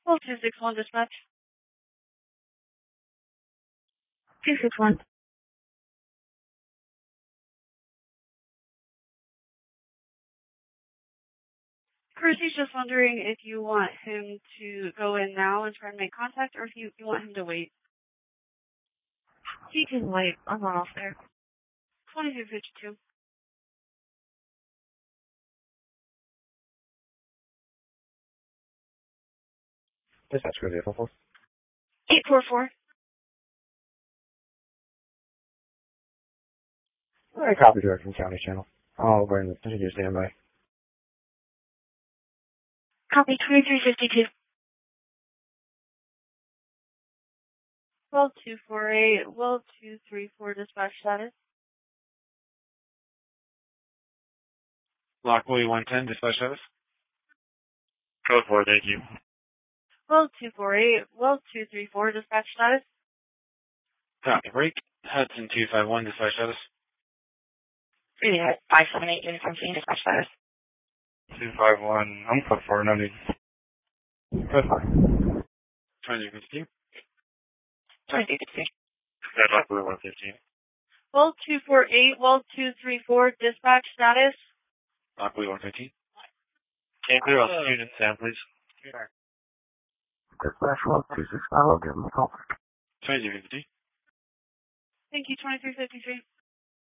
Well, 261 dispatch. 261. Chrissy's just wondering if you want him to go in now and try and make contact, or if you want him to wait. He can wait. I'm off there. 2252. Dispatch, go to 844. 844. All right, copy direct from County Channel. I'll go ahead and continue standby. Copy 2352. Well, 248. Well, 234 dispatch status. Lockwood 110 dispatch status. Code 4, thank you. Well, 248. Well, 234 dispatch status. Copy break. Hudson 251 dispatch status. Really, 578 uniform scene dispatch status. 251, I'm code 4, no need. Code 4. 2252. 2352. That's Lockwood 115. Well, 248. Well, 234 dispatch status. Lockwood 115. Can you clear all students, Sam, please? Dispatch 126, I'll give him a call. 2252. Thank you, 2353.